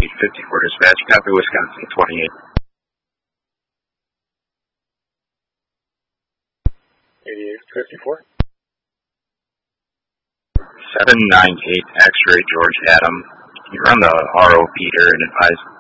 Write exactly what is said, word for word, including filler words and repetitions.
eighty-eight fifty-four dispatch, copy Wisconsin twenty-eight. eighty-eight fifty-four. seven nine eight X-ray George Adam. You run the R O Peter and advise